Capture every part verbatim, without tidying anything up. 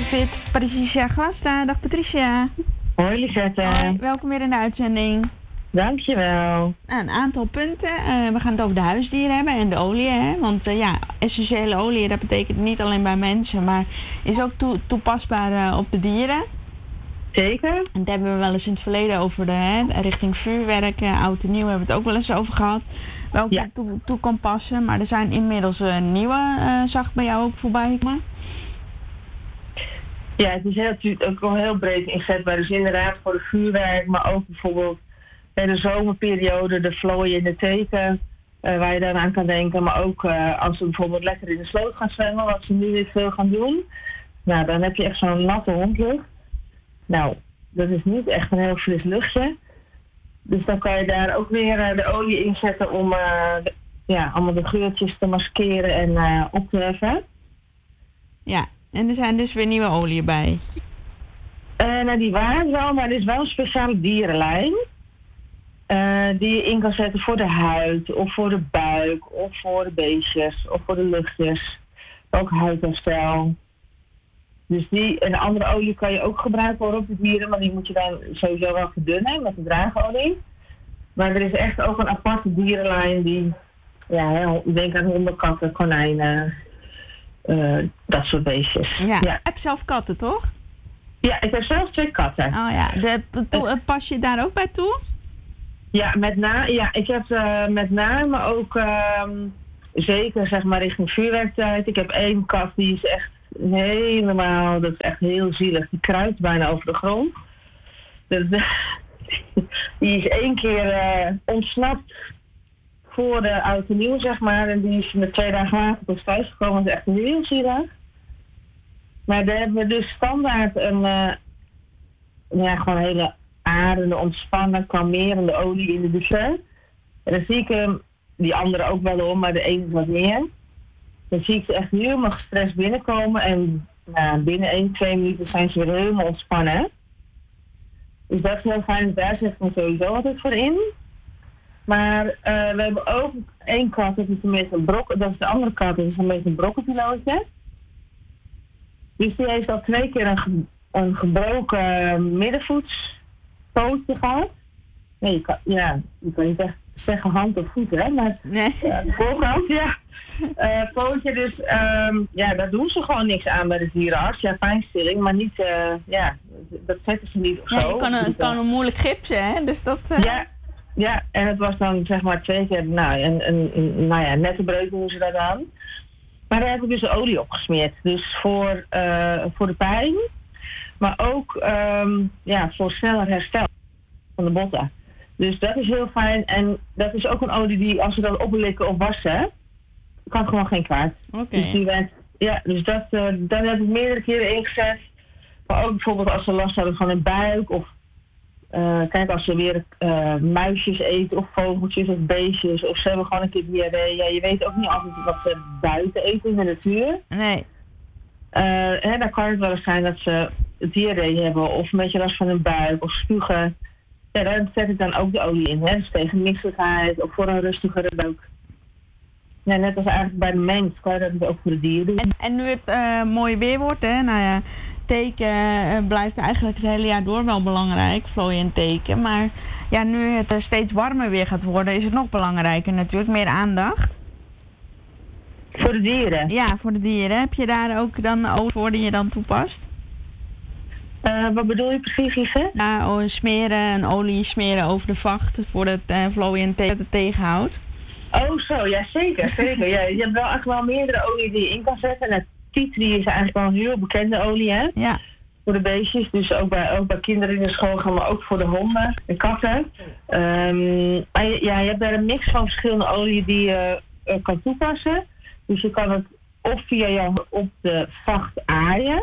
Fit, Patricia Glasta. Dag Patricia. Hoi Lisette. Hoi, welkom weer in de uitzending. Dankjewel. Nou, een aantal punten. Uh, we gaan het over de huisdieren hebben en de olie. Hè? Want uh, ja, essentiële olie, dat betekent niet alleen bij mensen, maar is ook toe, toepasbaar uh, op de dieren. Zeker. En daar hebben we wel eens in het verleden over de, hè, richting vuurwerk, uh, oud en nieuw hebben we het ook wel eens over gehad. Welke ja. toe, toe kan passen. Maar er zijn inmiddels uh, nieuwe, uh, zag ik bij jou ook voorbij komen. Ja, het is heel, ook wel heel breed inzetbaar. Dus inderdaad voor de vuurwerk, maar ook bijvoorbeeld bij de zomerperiode, de vlooien in de teken, uh, waar je dan aan kan denken. Maar ook uh, als we bijvoorbeeld lekker in de sloot gaan zwemmen, wat ze nu weer veel gaan doen. Nou, dan heb je echt zo'n natte hondlucht. Nou, dat is niet echt een heel fris luchtje. Dus dan kan je daar ook weer uh, de olie in zetten om uh, de, ja, allemaal de geurtjes te maskeren en uh, op te heffen. Ja, en er zijn dus weer nieuwe olie bij. Uh, nou, die waren wel, maar er is wel een speciale dierenlijn. Uh, die je in kan zetten voor de huid, of voor de buik, of voor de beestjes, of voor de luchtjes. Ook huidherstel. Dus die, en andere olie kan je ook gebruiken voor op de dieren, maar die moet je dan sowieso wel verdunnen met de draagolie. Maar er is echt ook een aparte dierenlijn die, ja, denk aan honden, katten, konijnen, uh, dat soort beestjes. Ja, ja. Ik heb zelf katten, toch? Ja, ik heb zelf twee katten. Oh ja, de, to, pas je daar ook bij toe? Ja, met na, ja, ik heb uh, met name ook uh, zeker zeg maar richting vuurwerktijd. Ik heb één kat die is echt helemaal, dat is echt heel zielig. Die kruipt bijna over de grond. Dus, die is één keer uh, ontsnapt voor de oud en nieuw, zeg maar. En die is met twee dagen later pas thuis gekomen. Dat is echt heel zielig. Maar daar hebben we dus standaard een, uh, ja, gewoon een hele adende, ontspannen, kalmerende olie in de douche. En dan zie ik hem, die andere ook wel om, maar de ene is wat meer. Dan zie ik ze echt helemaal gestrest binnenkomen en nou, binnen één, twee minuten zijn ze weer helemaal ontspannen. Dus dat is heel fijn, daar zet ik me sowieso altijd voor in. Maar uh, we hebben ook één kat, dat is een beetje een brok, dat is de andere kat, dat is een beetje een brokkenpilootje. Dus die heeft al twee keer een, ge, een gebroken middenvoetspootje gehad. Nee, je kan, ja, je kan niet echt zeggen hand of voet, hè, maar nee. Uh, de voorkant, ja. Uh, pootje, dus um, ja, daar doen ze gewoon niks aan bij de dierenarts. Ja, pijnstilling, maar niet, uh, ja, dat zetten ze niet of zo. Ja, je kan een, kan een moeilijk gipsen, hè, dus dat... Uh... Ja, ja, en het was dan zeg maar twee keer, nou, een, een, een nou ja, nette breuk doen ze dat aan. Maar daar heb ik dus olie op gesmeerd. Dus voor, uh, voor de pijn, maar ook um, ja, voor sneller herstel van de botten. Dus dat is heel fijn. En dat is ook een olie die, als we dat oplikken of wassen, kan gewoon geen kwaad. Okay. Dus die werkt, ja, dus dat, uh, daar heb ik meerdere keren ingezet. Maar ook bijvoorbeeld als ze last hadden van een buik. Of uh, kijk, als ze weer uh, muisjes eten of vogeltjes of beestjes. Of ze hebben gewoon een keer diarree. Ja, je weet ook niet altijd wat ze buiten eten in de natuur. Nee. Uh, hè, dan kan het wel eens zijn dat ze diarree hebben. Of een beetje last van een buik of spugen. Ja, daar zet ik dan ook de olie in. Hè? Dus tegen misselijkheid of voor een rustigere buik. Ja, net als eigenlijk bij de mens kan je dat dus ook voor de dieren doen. En, en nu het uh, mooi weer wordt, hè, nou ja, teken uh, blijft eigenlijk het hele jaar door wel belangrijk, vlooien en teken. Maar ja, nu het uh, steeds warmer weer gaat worden, is het nog belangrijker natuurlijk, meer aandacht. Voor de dieren? Ja, voor de dieren. Heb je daar ook dan olie voor die je dan toepast? Uh, wat bedoel je precies, Lieve? Ja, oh, smeren, een olie smeren over de vacht voor het uh, vlooien en teken het tegenhoudt. Oh zo, ja zeker, zeker. Ja, je hebt wel echt wel meerdere olie die je in kan zetten. En tea tree is eigenlijk wel een heel bekende olie, hè? Ja. Voor de beestjes, dus ook bij, ook bij kinderen in de school gaan, maar ook voor de honden en katten. Um, maar je, ja, je hebt daar een mix van verschillende oliën die je uh, kan toepassen. Dus je kan het of via jou op de vacht aaien.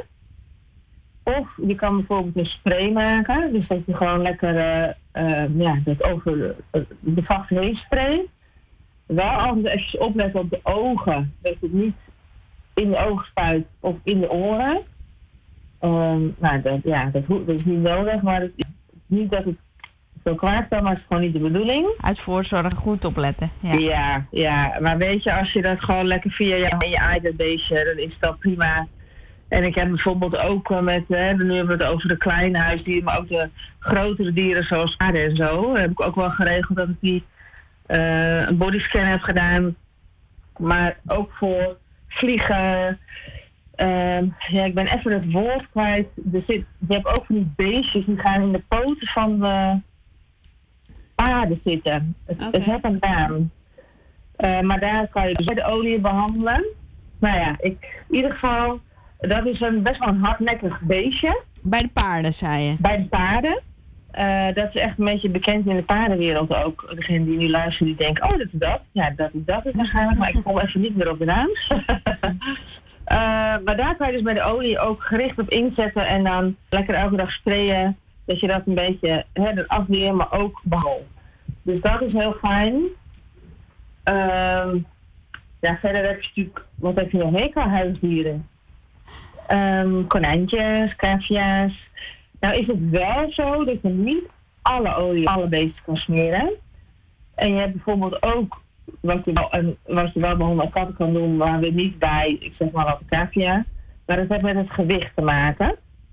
Of je kan bijvoorbeeld een spray maken. Dus dat je gewoon lekker uh, uh, ja, dat over de, de vacht heen sprayt. Wel altijd even opletten op de ogen. Dat het niet in de ogen spuit of in de oren. Um, nou, dat, ja, dat, dat is niet nodig, maar het is niet dat het zo kwaad kan, maar het is gewoon niet de bedoeling. Uit voorzorg goed opletten. Ja. ja, ja, maar weet je, als je dat gewoon lekker via je, je aait dat beestje, dan is dat prima. En ik heb bijvoorbeeld ook uh, met, hè, nu hebben we het over de kleine huisdieren, maar ook de grotere dieren zoals paarden en zo. Dan heb ik ook wel geregeld dat ik die uh, een bodyscan heb gedaan. Maar ook voor vliegen. Uh, ja, ik ben even het woord kwijt. Er zit, je hebt ook van die beestjes die gaan in de poten van de paarden zitten. Het, okay. het heeft een naam. Uh, maar daar kan je dus de olie behandelen. Nou ja, ik, in ieder geval, dat is een best wel een hardnekkig beestje. Bij de paarden, zei je? Bij de paarden. Uh, dat is echt een beetje bekend in de paardenwereld ook. Degene die nu luisteren, die denken, oh, dat is dat. Ja, dat is dat is waarschijnlijk, maar ik kom even niet meer op de naam. Uh, maar daar kan je dus bij de olie ook gericht op inzetten en dan lekker elke dag sprayen. Dat je dat een beetje hè, afweer, maar ook behandelt. Dus dat is heel fijn. Uh, ja, verder heb je natuurlijk, wat heb je nog meer qua huisdieren? Um, konijntjes, cavia's. Nou is het wel zo dat je niet alle olie, alle beesten kan smeren. En je hebt bijvoorbeeld ook wat je wel, en wat je wel bij honden en katten kan doen, maar weer niet bij, ik zeg maar wat de cavia. Maar dat heeft met het gewicht te maken.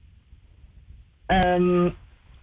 Um,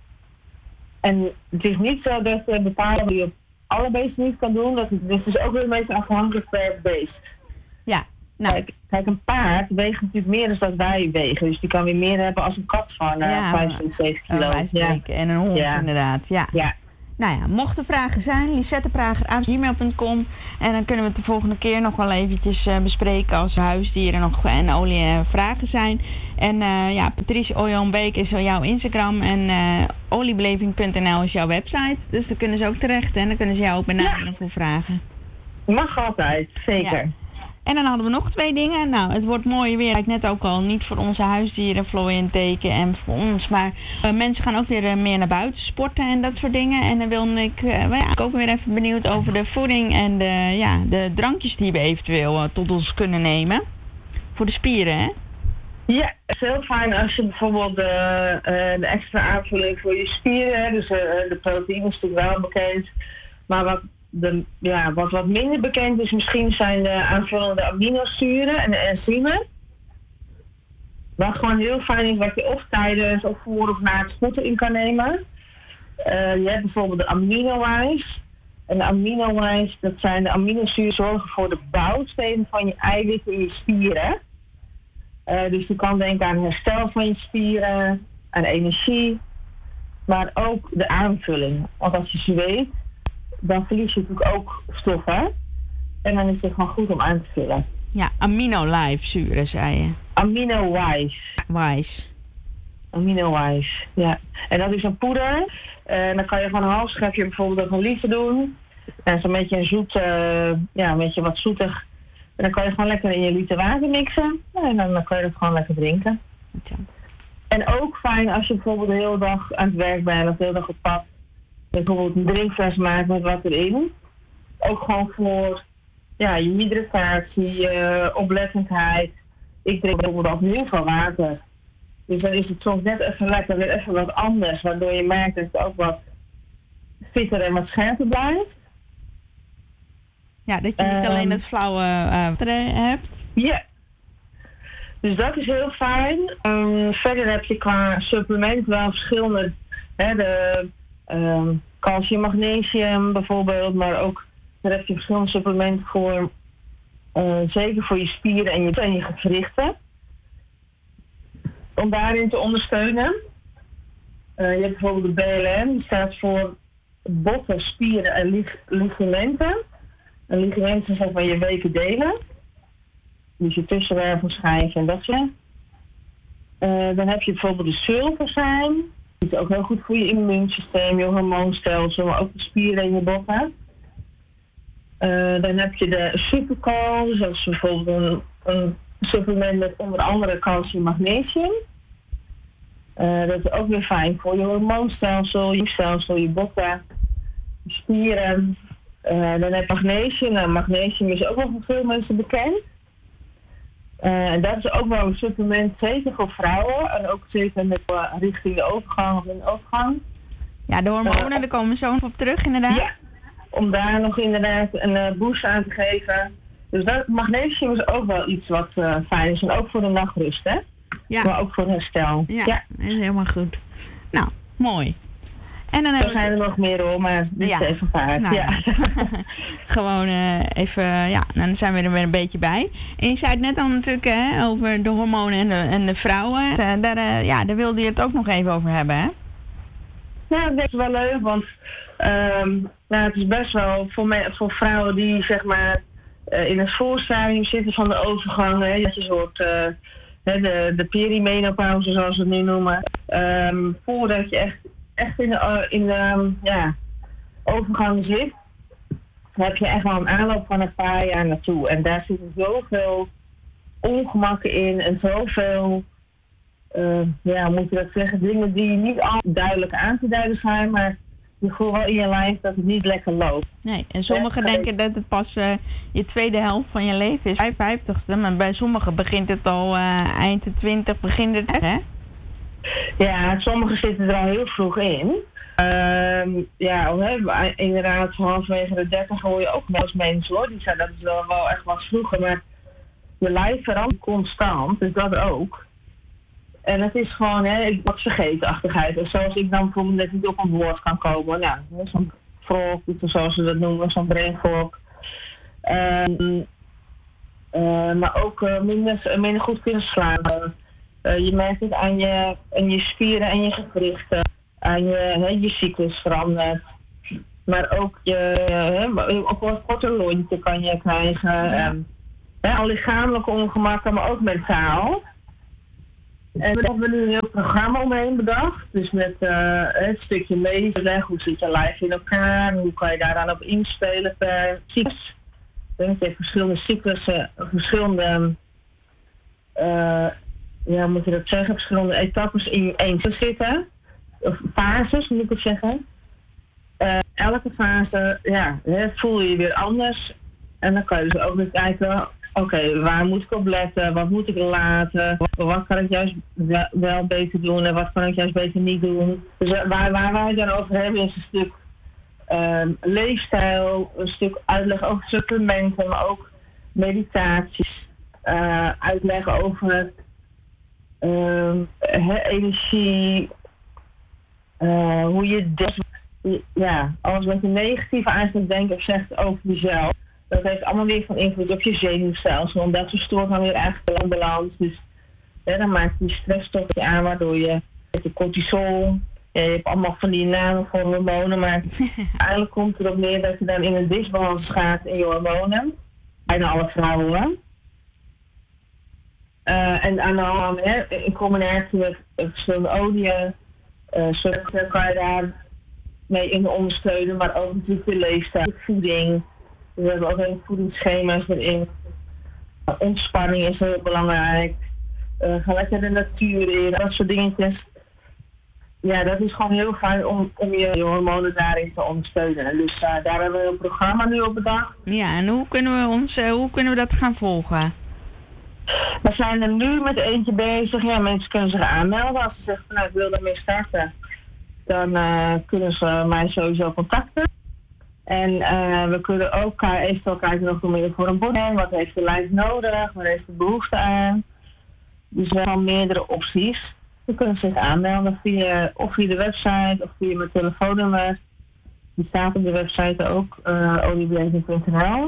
en het is niet zo dat je bepalen die je op alle beesten niet kan doen. Dat het, dus het is ook weer een beetje afhankelijk per beest. Ja. Nou. Kijk, kijk, een paard weegt natuurlijk meer dan dat wij wegen. Dus die kan weer meer hebben als een kat van uh, ja, vijfenzeventig kilo. Oh, ja. En een hond ja. inderdaad. Ja. ja. Nou ja, mochten vragen zijn, lisetteprager apenstaartje gmail punt com. En dan kunnen we het de volgende keer nog wel eventjes uh, bespreken als huisdieren nog en olie uh, vragen zijn. En uh, ja, Patrice Oyonbeek is jouw Instagram en uh, oliebeleving punt n l is jouw website. Dus daar kunnen ze ook terecht en dan kunnen ze jou ook benaderen ja. voor vragen. Mag altijd, zeker. Ja. En dan hadden we nog twee dingen. Nou, het wordt mooi weer. Ik net ook al, niet voor onze huisdieren, vlooien en teken en voor ons. Maar uh, mensen gaan ook weer uh, meer naar buiten sporten en dat soort dingen. En dan wilde ik, uh, well, ja, ik ook weer even benieuwd over de voeding en de, ja, de drankjes die we eventueel uh, tot ons kunnen nemen. Voor de spieren, hè? Ja, het is heel fijn als je bijvoorbeeld uh, uh, de extra aanvulling voor je spieren, hè, dus uh, de proteïne is natuurlijk wel bekend. Maar wat De, ja, wat wat minder bekend is misschien zijn de aanvullende aminozuren en de enzymen. Wat gewoon heel fijn is wat je of tijdens of voor of na het sporten in kan nemen. Uh, je hebt bijvoorbeeld de aminowijs. En de aminowijs, dat zijn de aminozuren zorgen voor de bouwstenen van je eiwitten in je spieren. Uh, dus je kan denken aan herstel van je spieren, aan energie, maar ook de aanvulling. Want als je zweet, dan verlies je natuurlijk ook stoffen. En dan is het gewoon goed om aan te vullen. Ja, amino-lijfzuren, zei je. Amino-wise. Wise. Amino-wise, ja. En dat is een poeder. En dan kan je van een half schepje bijvoorbeeld op een liter doen. En zo'n beetje een zoet, uh, ja, een beetje wat zoetig. En dan kan je gewoon lekker in je liter water mixen. En dan, dan kan je dat gewoon lekker drinken. Ja. En ook fijn als je bijvoorbeeld de hele dag aan het werk bent of de hele dag op pad. Bijvoorbeeld een drinkfles maken met wat erin. Ook gewoon voor ja, je hydratatie, je oplettendheid. Ik drink bijvoorbeeld ook heel veel water. Dus dan is het soms net even lekker, weer even wat anders. Waardoor je merkt dat het ook wat fitter en wat scherper blijft. Ja, dat je niet um, alleen het flauwe water uh, hebt. Ja. Dus dat is heel fijn. Um, verder heb je qua supplement wel verschillende. Hè, de, Um, calcium, magnesium bijvoorbeeld, maar ook daar heb je verschillende supplementen voor, uh, zeker voor je spieren en je, en je gewrichten, om daarin te ondersteunen. Uh, je hebt bijvoorbeeld de B L M, die staat voor botten, spieren en lig- ligamenten. En ligamenten zijn van je weken delen, dus je tussenwervelschijven en dat soort. Uh, dan heb je bijvoorbeeld de sulfazijn. Het is ook heel goed voor je immuunsysteem, je hormoonstelsel, maar ook de spieren in je botten. Uh, dan heb je de supercal, dus dat is bijvoorbeeld een, een supplement met onder andere calcium en magnesium. Uh, dat is ook weer fijn voor je hormoonstelsel, je stelsel, je botten, je spieren. Uh, dan heb je magnesium. Nou, magnesium is ook wel voor veel mensen bekend. Uh, en dat is ook wel een supplement, zeker voor vrouwen. En ook zeker met uh, richting de overgang of in de overgang. Ja, de hormonen, uh, daar komen we zo op terug inderdaad. Ja, om daar nog inderdaad een uh, boost aan te geven. Dus dat, magnesium is ook wel iets wat uh, fijn is. En ook voor de nachtrust, hè? Ja. Maar ook voor herstel. Ja, ja. dat is helemaal goed. Nou, mooi. En dan er hebben zijn er nog meer hoor, maar dit ja. is even een paar. Nou, ja. Gewoon uh, even, ja, dan zijn we er weer een beetje bij. En je zei het net al natuurlijk hè, over de hormonen en de, en de vrouwen. Uh, daar, uh, ja, daar wilde je het ook nog even over hebben, hè? Ja, dat is wel leuk, want um, nou, het is best wel voor, me, voor vrouwen die zeg maar uh, in het voorstadium zitten van de overgang, hè, dat je soort uh, de, de perimenopauze zoals we het nu noemen, um, voordat je echt, echt in de, in de um, ja, overgang zit, heb je echt wel een aanloop van een paar jaar naartoe. En daar zitten zoveel ongemakken in en zoveel, uh, ja, hoe moet je dat zeggen, dingen die niet al duidelijk aan te duiden zijn, maar je voelt wel in je lijf dat het niet lekker loopt. Nee, en sommigen ja, denken dat het pas uh, je tweede helft van je leven is, vijfenvijftigste, maar bij sommigen begint het al uh, eind de twintig, begint het, hè? Ja, sommigen zitten er al heel vroeg in. Um, ja, hè, inderdaad, halverwege de dertig hoor je ook wel eens mensen hoor. Die zijn, dat is wel, wel echt wat vroeger, maar je lijf verandert constant, dus dat ook. En het is gewoon, hè, wat vergeetachtigheid. En zoals ik dan bijvoorbeeld net niet op een woord kan komen. Nou, zo'n frog, zoals ze dat noemen, zo'n brain fog. Um, uh, maar ook uh, minder, minder goed kunnen slapen. Uh, je merkt het aan je, aan je spieren en je gewrichten. Aan je, hè, je cyclus verandert. Maar ook je, hè, ook een korte lontje kan je krijgen. Ja. Um, hè, al lichamelijke ongemakken, maar ook mentaal. En we hebben nu een heel programma omheen bedacht. Dus met uh, het stukje lezen, hoe zit je lijf in elkaar, hoe kan je daar dan op inspelen per cyclus. Je hebt verschillende cyclussen, verschillende, uh, ja, moet je dat zeggen, verschillende etappes in één te zitten. Of fases, moet ik het zeggen. Uh, elke fase, ja, voel je je weer anders. En dan kan je dus ook weer kijken, oké, okay, waar moet ik op letten? Wat moet ik laten? Wat kan ik juist wel beter doen en wat kan ik juist beter niet doen? Dus waar, waar wij het dan over hebben is een stuk um, leefstijl, een stuk uitleg over supplementen, maar ook meditaties, uh, uitleg over um, he, energie, uh, hoe je denkt, ja, alles wat je negatief eigenlijk denkt of zegt over jezelf. Dat heeft allemaal weer van invloed op je zenuwstelsel. Want dat verstoort dan weer eigenlijk de balans. Dus ja, dan maakt die stressstofje aan waardoor je, je cortisol. Ja, je hebt allemaal van die namen voor hormonen. Maar eigenlijk komt het erop neer dat je dan in een disbalans gaat in je hormonen. Bijna alle vrouwen. Uh, en aan de hand, hè, in combinatie met verschillende oliën. Uh, zorg kan je daar mee in ondersteunen. Maar ook natuurlijk de leefstijl, voeding. We hebben ook heel voedingsschema's erin. Ontspanning is heel belangrijk. Uh, ga lekker de natuur in, dat soort dingetjes. Ja, dat is gewoon heel fijn om, om je, je hormonen daarin te ondersteunen. Dus uh, daar hebben we een programma nu op bedacht. Ja, en hoe kunnen we, ons, uh, hoe kunnen we dat gaan volgen? We zijn er nu met eentje bezig. Ja, mensen kunnen zich aanmelden. Als ze zeggen, nou, ik wil ermee starten, dan uh, kunnen ze mij sowieso contacten. En uh, we kunnen ook uh, eventueel kijken nog meer voor een body. Wat heeft de lijf nodig? Wat heeft de behoefte aan? Dus we hebben meerdere opties. Je kunt zich aanmelden via, of via de website of via mijn telefoonnummer. Die staat op de website ook, uh, oliebeleving punt n l.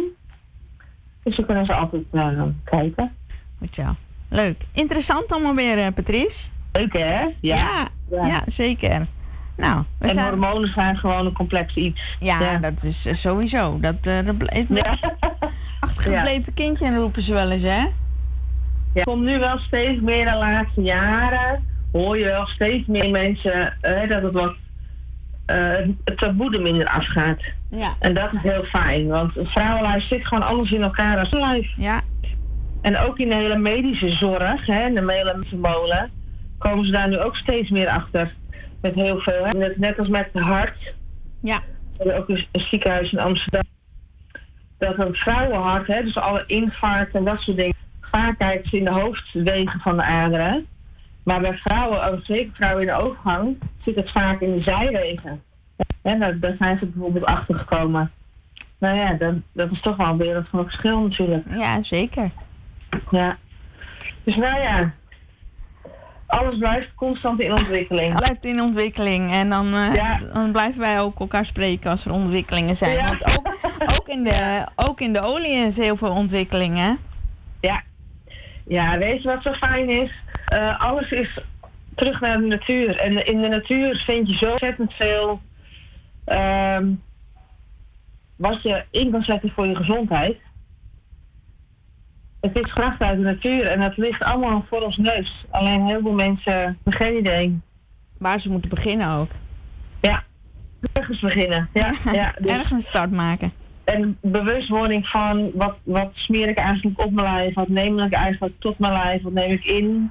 Dus we kunnen ze altijd uh, kijken. Goed zo. Leuk. Interessant allemaal weer, uh, Patrice. Leuk hè? Ja, ja, ja. ja zeker. Nou, en zijn... hormonen zijn gewoon een complex iets. Ja, ja. Dat is uh, sowieso. Dat, uh, dat is ja. achtergebleven ja. kindje roepen ze wel eens, hè? Ja. Het komt nu wel steeds meer de laatste jaren. Hoor je wel steeds meer mensen uh, dat het wat uh, het taboe er minder afgaat. Ja. En dat is heel fijn, want een vrouwenlijf zit gewoon anders in elkaar als een lijf. Ja. En ook in de hele medische zorg, hè, in de medische molen, komen ze daar nu ook steeds meer achter. Met heel veel, hè. Net, net als met het hart. Ja. We hebben ook een, een ziekenhuis in Amsterdam. Dat een vrouwenhart, hè, dus alle infarcten en dat soort dingen, vaak kijken ze in de hoofdwegen van de aderen. Maar bij vrouwen, ook zeker vrouwen in de overgang, zit het vaak in de zijwegen. Ja, daar, daar zijn ze bijvoorbeeld achter gekomen. Nou ja, dat, dat is toch wel een wereld van verschil natuurlijk. Ja, zeker. Ja. Dus nou ja, alles blijft constant in ontwikkeling. Het blijft in ontwikkeling en dan, uh, ja. dan blijven wij ook elkaar spreken als er ontwikkelingen zijn. Ja. Want ook, ook, in de, ook in de olie is heel veel ontwikkeling, hè? Ja. Ja, weet je wat zo fijn is? Uh, alles is terug naar de natuur. En in de natuur vind je zo ontzettend veel um, wat je in kan zetten voor je gezondheid. Het is kracht uit de natuur en dat ligt allemaal voor ons neus. Alleen heel veel mensen hebben geen idee. Waar ze moeten beginnen ook. Ja, ergens beginnen. Ja, ja, dus ergens start maken. En bewustwording van wat, wat smeer ik eigenlijk op mijn lijf, wat neem ik eigenlijk tot mijn lijf, wat neem ik in.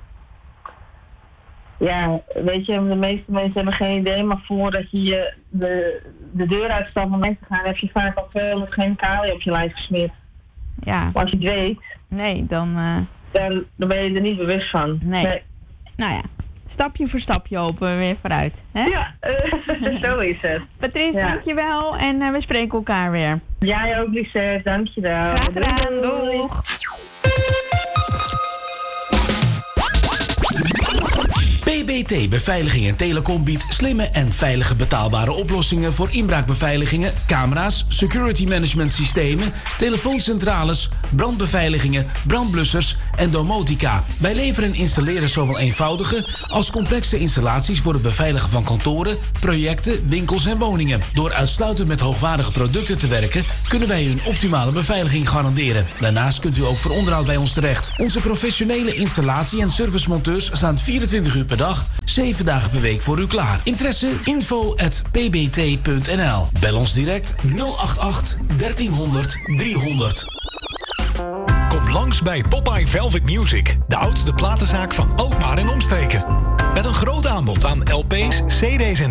Ja, weet je, de meeste mensen hebben geen idee, maar voordat je, je de, de deur uitstapt om mee te gaan, heb je vaak al tweehonderd chemicaliën op je lijf gesmeerd. Ja. Maar als je het weet, nee, dan, uh... dan, dan ben je er niet bewust van. Nee. nee. Nou ja, stapje voor stapje hopen we weer vooruit. Hè? Ja, uh, zo is het. Patrice, ja. Dankjewel en uh, we spreken elkaar weer. Jij ook, Lisette, dankjewel. Graag gedaan, doeg. P B T Beveiliging en Telecom biedt slimme en veilige betaalbare oplossingen voor inbraakbeveiligingen, camera's, security management systemen, telefooncentrales, brandbeveiligingen, brandblussers en domotica. Wij leveren en installeren zowel eenvoudige als complexe installaties voor het beveiligen van kantoren, projecten, winkels en woningen. Door uitsluitend met hoogwaardige producten te werken, kunnen wij u een optimale beveiliging garanderen. Daarnaast kunt u ook voor onderhoud bij ons terecht. Onze professionele installatie- en servicemonteurs staan vierentwintig uur per dag, zeven dagen per week voor u klaar. Interesse? info at p b t punt n l. Bel ons direct nul acht acht dertienhonderd driehonderd. Kom langs bij Popeye Velvet Music, de oudste platenzaak van Alkmaar en omstreken. Met een groot aanbod aan L P's, C D's en